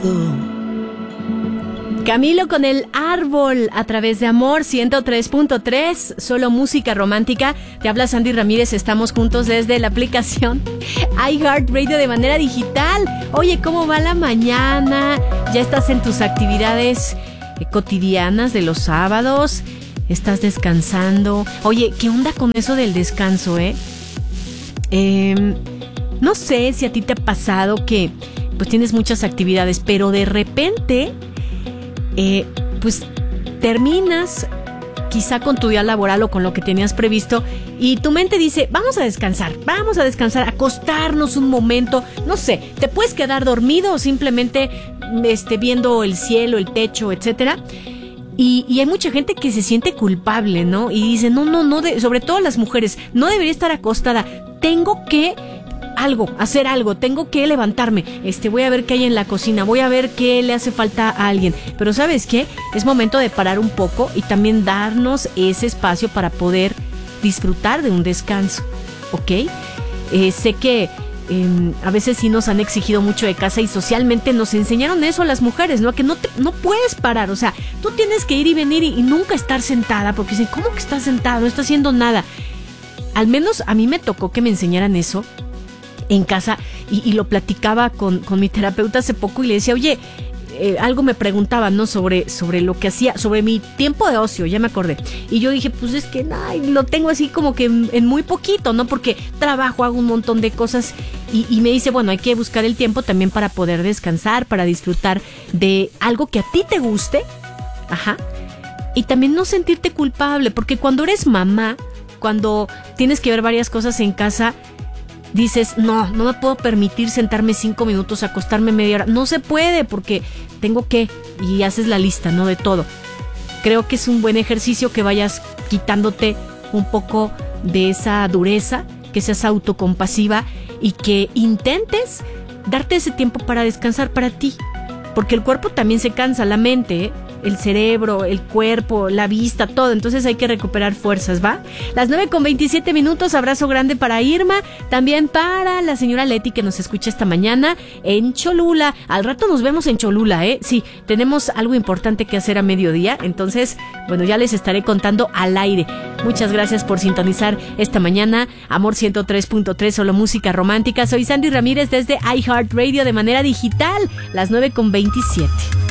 Camilo con El Árbol a través de Amor 103.3, solo música romántica. Te habla Sandy Ramírez, estamos juntos desde la aplicación iHeartRadio de manera digital. Oye, ¿cómo va la mañana? ¿Ya estás en tus actividades cotidianas de los sábados? ¿Estás descansando? Oye, ¿qué onda con eso del descanso, No sé si a ti te ha pasado que pues tienes muchas actividades, pero de repente pues terminas quizá con tu día laboral o con lo que tenías previsto y tu mente dice, vamos a descansar, acostarnos un momento, no sé, te puedes quedar dormido o simplemente viendo el cielo, el techo, etcétera. Y hay mucha gente que se siente culpable, ¿no? Y dice, no, sobre todo las mujeres, no debería estar acostada, tengo que hacer algo, tengo que levantarme, voy a ver qué hay en la cocina, voy a ver qué le hace falta a alguien, pero ¿sabes qué? Es momento de parar un poco y también darnos ese espacio para poder disfrutar de un descanso, ¿ok? Sé que a veces sí nos han exigido mucho de casa y socialmente nos enseñaron eso a las mujeres, ¿no? Que no puedes parar, o sea, tú tienes que ir y venir y nunca estar sentada, porque dicen, ¿cómo que estás sentado? No estás haciendo nada. Al menos a mí me tocó que me enseñaran eso en casa y lo platicaba con mi terapeuta hace poco y le decía, oye, algo me preguntaba, ¿no? Sobre lo que hacía, sobre mi tiempo de ocio, ya me acordé. Y yo dije, pues es que lo tengo así como que en muy poquito, ¿no? Porque trabajo, hago un montón de cosas y me dice, bueno, hay que buscar el tiempo también para poder descansar, para disfrutar de algo que a ti te guste, ajá, y también no sentirte culpable, porque cuando eres mamá, cuando tienes que ver varias cosas en casa, dices, no me puedo permitir sentarme 5 minutos, acostarme media hora. No se puede porque tengo que, y haces la lista, ¿no? De todo. Creo que es un buen ejercicio que vayas quitándote un poco de esa dureza, que seas autocompasiva y que intentes darte ese tiempo para descansar para ti. Porque el cuerpo también se cansa, la mente, el cerebro, el cuerpo, la vista, todo. Entonces hay que recuperar fuerzas, ¿va? Las 9:27, abrazo grande para Irma, también para la señora Leti que nos escucha esta mañana en Cholula. Al rato nos vemos en Cholula, Sí, tenemos algo importante que hacer a mediodía, entonces, bueno, ya les estaré contando al aire. Muchas gracias por sintonizar esta mañana, Amor 103.3, solo música romántica. Soy Sandy Ramírez desde iHeartRadio de manera digital, las 9:27.